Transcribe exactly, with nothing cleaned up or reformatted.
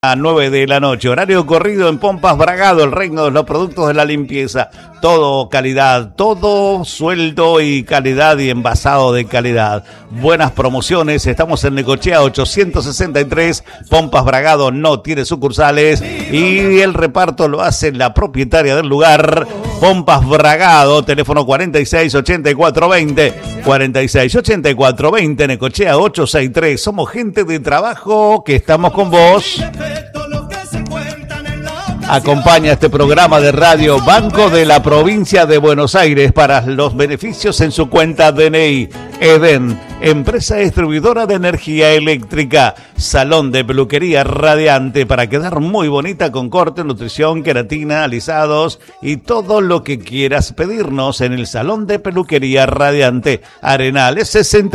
A nueve de la noche, horario corrido en Pompas Bragado, el reino de los productos de la limpieza. Todo calidad, todo sueldo y calidad y envasado de calidad. Buenas promociones, estamos en Necochea ochocientos sesenta y tres, Pompas Bragado no tiene sucursales y el reparto lo hace la propietaria del lugar, Pompas Bragado, teléfono cuarenta y seis ochenta y cuatro veinte, cuarenta y seis ochenta y cuatro veinte, Necochea ochocientos sesenta y tres. Somos gente de trabajo que estamos con vos. Acompaña este programa de radio Banco de la Provincia de Buenos Aires para los beneficios en su cuenta D N I. Eden, empresa distribuidora de energía eléctrica. Salón de peluquería radiante para quedar muy bonita con corte, nutrición, queratina, alisados y todo lo que quieras pedirnos en el Salón de Peluquería Radiante. Arenales sesenta.